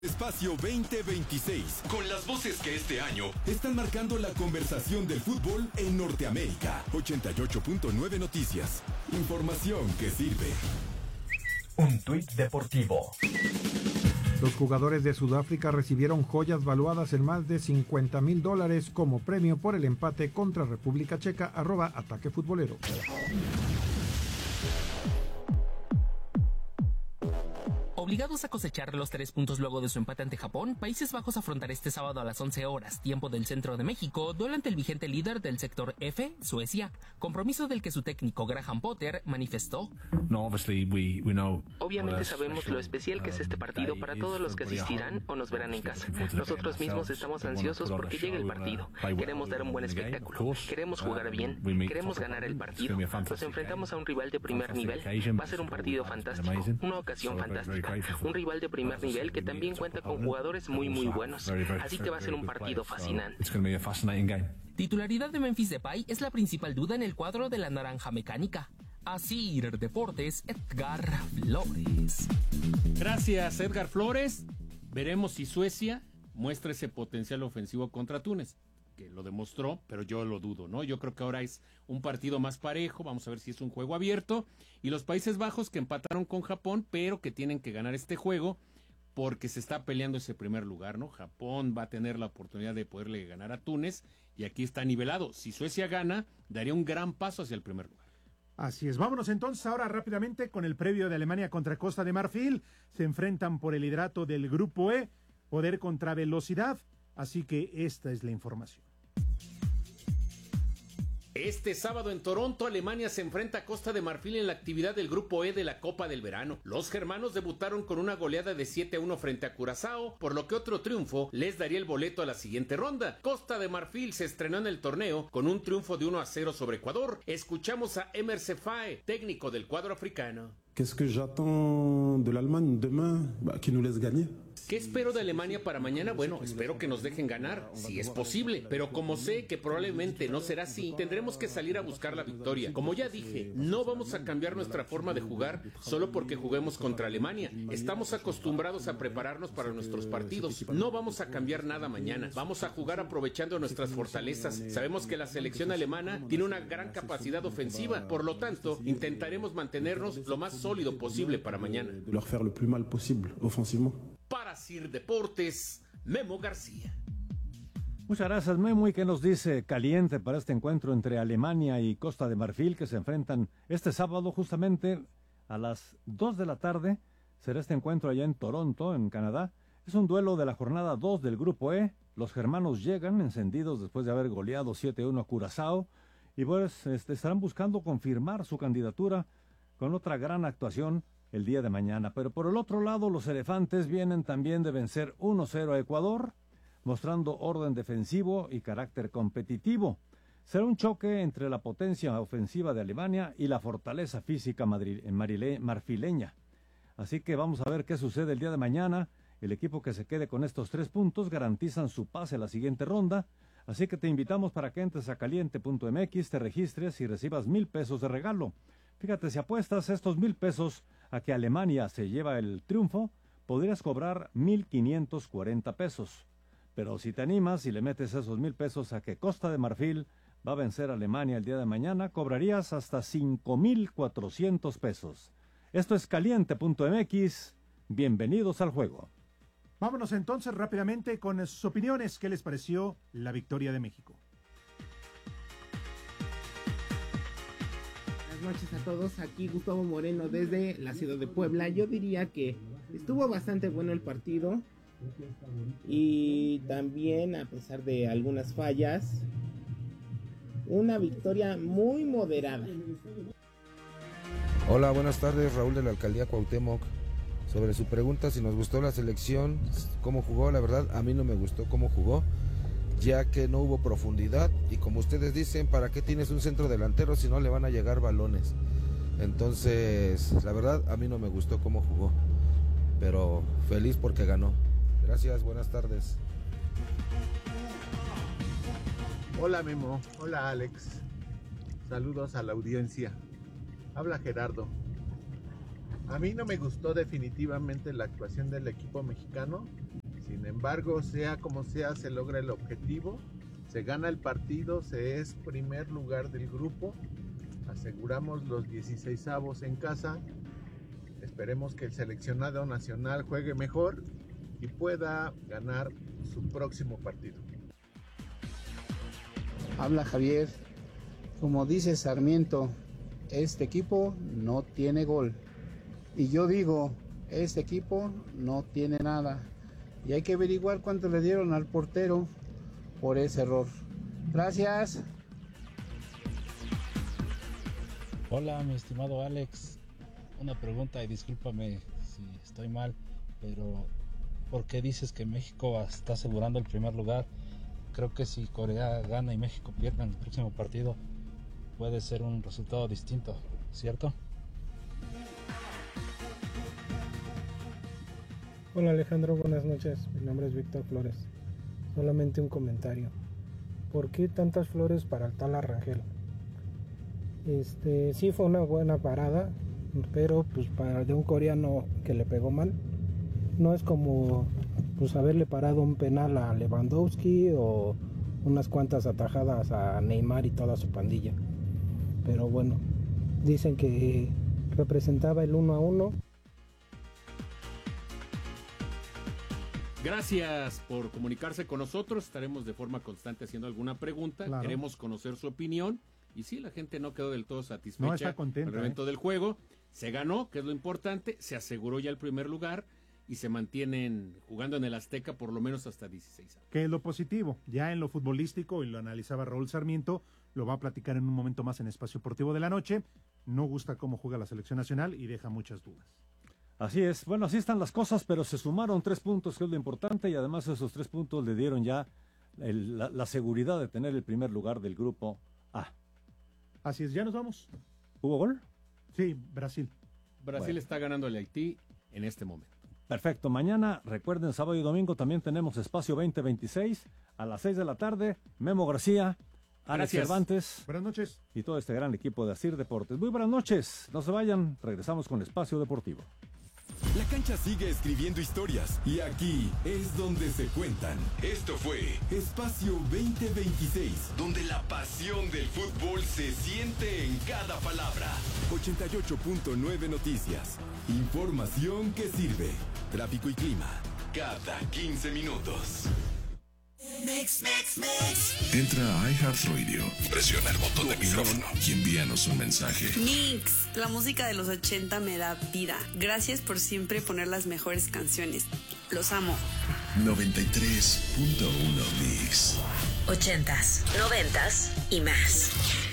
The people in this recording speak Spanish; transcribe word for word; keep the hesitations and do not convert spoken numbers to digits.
Espacio veinte veintiséis, con las voces que este año están marcando la conversación del fútbol en Norteamérica. ochenta y ocho punto nueve Noticias. Información que sirve. Un tuit deportivo. Los jugadores de Sudáfrica recibieron joyas valuadas en más de cincuenta mil dólares como premio por el empate contra República Checa. Arroba Ataque Futbolero. Obligados a cosechar los tres puntos luego de su empate ante Japón, Países Bajos afrontará este sábado a las once horas, tiempo del centro de México, duelo ante el vigente líder del sector F, Suecia, compromiso del que su técnico Graham Potter manifestó. No, obviously we, we know Obviamente sabemos lo especial que es este partido para todos los que asistirán o nos verán en casa. Nosotros mismos estamos ansiosos porque llegue el partido. Queremos dar un buen espectáculo. Queremos jugar bien. Queremos ganar el partido. Nos enfrentamos a un rival de primer nivel. Va a ser un partido fantástico. Una ocasión fantástica. Un rival de primer nivel que también cuenta con jugadores muy muy buenos. Así que va a ser un partido fascinante. Titularidad de Memphis Depay es la principal duda en el cuadro de la Naranja Mecánica. Asir Deportes, Edgar Flores. Gracias, Edgar Flores. Veremos si Suecia muestra ese potencial ofensivo contra Túnez, que lo demostró, pero yo lo dudo, ¿no? Yo creo que ahora es un partido más parejo, vamos a ver si es un juego abierto, y los Países Bajos que empataron con Japón, pero que tienen que ganar este juego, porque se está peleando ese primer lugar, ¿no? Japón va a tener la oportunidad de poderle ganar a Túnez, y aquí está nivelado. Si Suecia gana, daría un gran paso hacia el primer lugar. Así es, vámonos entonces ahora rápidamente con el previo de Alemania contra Costa de Marfil. Se enfrentan por el liderato del Grupo E, poder contra velocidad, así que esta es la información. Este sábado en Toronto, Alemania se enfrenta a Costa de Marfil en la actividad del Grupo E de la Copa del Verano. Los germanos debutaron con una goleada de siete a uno frente a Curazao, por lo que otro triunfo les daría el boleto a la siguiente ronda. Costa de Marfil se estrenó en el torneo con un triunfo de uno a cero sobre Ecuador. Escuchamos a Emer Sefae, técnico del cuadro africano. Qu'est-ce que j'attends de l'Allemagne demain? Bah, que nous laisse gagner. ¿Qué espero de Alemania para mañana? Bueno, espero que nos dejen ganar, si es posible, pero como sé que probablemente no será así, tendremos que salir a buscar la victoria. Como ya dije, no vamos a cambiar nuestra forma de jugar solo porque juguemos contra Alemania. Estamos acostumbrados a prepararnos para nuestros partidos. No vamos a cambiar nada mañana. Vamos a jugar aprovechando nuestras fortalezas. Sabemos que la selección alemana tiene una gran capacidad ofensiva, por lo tanto, intentaremos mantenernos lo más sólido posible para mañana. De leur faire le plus mal possible, offensivement. Para Sir Deportes, Memo García. Muchas gracias, Memo. ¿Y qué nos dice caliente para este encuentro entre Alemania y Costa de Marfil, que se enfrentan este sábado justamente a las dos de la tarde? Será este encuentro allá en Toronto, en Canadá. Es un duelo de la jornada dos del Grupo E. Los germanos llegan encendidos después de haber goleado siete a uno a Curazao y pues este, estarán buscando confirmar su candidatura con otra gran actuación el día de mañana. Pero por el otro lado, los elefantes vienen también de vencer uno cero a Ecuador, mostrando orden defensivo y carácter competitivo. Será un choque entre la potencia ofensiva de Alemania y la fortaleza física madri- marile- marfileña. Así que vamos a ver qué sucede el día de mañana. El equipo que se quede con estos tres puntos garantizan su pase a la siguiente ronda. Así que te invitamos para que entres a caliente punto m x, te registres y recibas mil pesos de regalo. Fíjate, si apuestas estos mil pesos a que Alemania se lleva el triunfo, podrías cobrar mil quinientos cuarenta pesos. Pero si te animas y le metes esos mil pesos a que Costa de Marfil va a vencer a Alemania el día de mañana, cobrarías hasta cinco mil cuatrocientos pesos. Esto es caliente punto m x. Bienvenidos al juego. Vámonos entonces rápidamente con sus opiniones. ¿Qué les pareció la victoria de México? Buenas noches a todos, aquí Gustavo Moreno desde la ciudad de Puebla. Yo diría que estuvo bastante bueno el partido y también, a pesar de algunas fallas, una victoria muy moderada. Hola, buenas tardes, Raúl de la Alcaldía Cuauhtémoc. Sobre su pregunta si nos gustó la selección, cómo jugó, la verdad a mí no me gustó cómo jugó, ya que no hubo profundidad y como ustedes dicen, ¿para qué tienes un centro delantero si no le van a llegar balones? Entonces, la verdad a mí no me gustó cómo jugó, pero feliz porque ganó. Gracias, buenas tardes. Hola Memo, hola Alex, saludos a la audiencia, habla Gerardo. A mí no me gustó definitivamente la actuación del equipo mexicano. Sin embargo, sea como sea, se logra el objetivo. Se gana el partido, se es primer lugar del grupo. Aseguramos los dieciseisavos en casa. Esperemos que el seleccionado nacional juegue mejor y pueda ganar su próximo partido. Habla Javier. Como dice Sarmiento, este equipo no tiene gol. Y yo digo, este equipo no tiene nada. Y hay que averiguar cuánto le dieron al portero por ese error. Gracias. Hola, mi estimado Alex. Una pregunta y discúlpame si estoy mal, pero ¿por qué dices que México está asegurando el primer lugar? Creo que si Corea gana y México pierde en el próximo partido, puede ser un resultado distinto, ¿cierto? Hola Alejandro, buenas noches. Mi nombre es Víctor Flores. Solamente un comentario. ¿Por qué tantas flores para el tal Arrangel? Este, sí fue una buena parada, pero pues para de un coreano que le pegó mal, no es como pues haberle parado un penal a Lewandowski o unas cuantas atajadas a Neymar y toda su pandilla. Pero bueno, dicen que representaba el uno a uno. Gracias por comunicarse con nosotros. Estaremos de forma constante haciendo alguna pregunta. Claro. Queremos conocer su opinión. Y sí, la gente no quedó del todo satisfecha no está contenta, con el evento ¿eh? del juego. Se ganó, que es lo importante. Se aseguró ya el primer lugar. Y se mantienen jugando en el Azteca por lo menos hasta dieciséis años. Que es lo positivo. Ya en lo futbolístico, y lo analizaba Raúl Sarmiento, lo va a platicar en un momento más en Espacio Deportivo de la Noche. No gusta cómo juega la selección nacional y deja muchas dudas. Así es, bueno, así están las cosas, pero se sumaron tres puntos, que es lo importante, y además esos tres puntos le dieron ya el, la, la seguridad de tener el primer lugar del grupo A. Así es, ya nos vamos. ¿Hubo gol? Sí, Brasil. Brasil bueno. está ganando al Haití en este momento. Perfecto, mañana, recuerden, sábado y domingo también tenemos Espacio veinte veintiséis a las seis de la tarde. Memo García, Alex Gracias. Cervantes. Buenas noches. Y todo este gran equipo de Asir Deportes. Muy buenas noches, no se vayan, regresamos con Espacio Deportivo. La cancha sigue escribiendo historias y aquí es donde se cuentan. Esto fue Espacio veinte veintiséis, donde la pasión del fútbol se siente en cada palabra. ochenta y ocho punto nueve Noticias. Información que sirve. Tráfico y clima cada quince minutos. Mix, mix, mix. Entra a iHeartRadio, presiona el botón de micrófono y envíanos un mensaje. Mix, la música de los ochenta me da vida. Gracias por siempre poner las mejores canciones. Los amo. noventa y tres punto uno Mix. Ochentas, noventas y más.